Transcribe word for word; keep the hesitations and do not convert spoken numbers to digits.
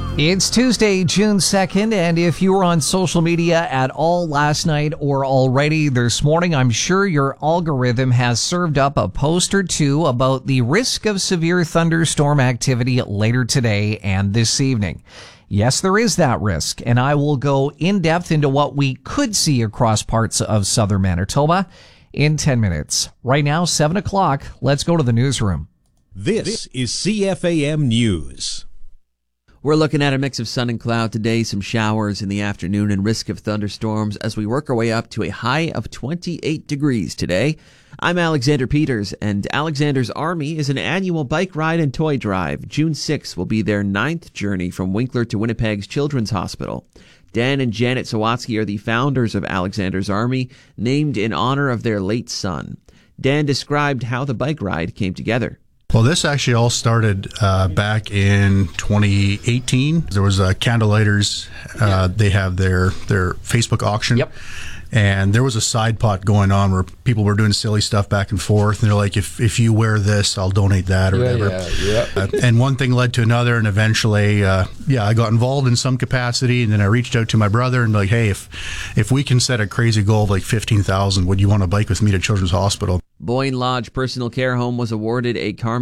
It's Tuesday, June second, and if you were on social media at all last night or already this morning, I'm sure your algorithm has served up a post or two about the risk of severe thunderstorm activity later today and this evening. Yes, there is that risk, and I will go in depth into what we could see across parts of southern Manitoba in ten minutes. Right now, seven o'clock, let's go to the newsroom. This is C F A M News. We're looking at a mix of sun and cloud today, some showers in the afternoon and risk of thunderstorms as we work our way up to a high of twenty-eight degrees today. I'm Alexander Peters, and Alexander's Army is an annual bike ride and toy drive. June sixth will be their ninth journey from Winkler to Winnipeg's Children's Hospital. Dan and Janet Sawatsky are the founders of Alexander's Army, named in honor of their late son. Dan described how the bike ride came together. Well, this actually all started uh, back in twenty eighteen. There was uh, Candlelighters. Uh, they have their, their Facebook auction. Yep. And there was a side pot going on where people were doing silly stuff back and forth. And they're like, if if you wear this, I'll donate that or yeah, whatever. Yeah, yeah. Uh, and one thing led to another. And eventually, uh, yeah, I got involved in some capacity. And then I reached out to my brother and be like, hey, if if we can set a crazy goal of like fifteen thousand, would you want to bike with me to Children's Hospital? Boyne Lodge Personal Care Home was awarded a Carmen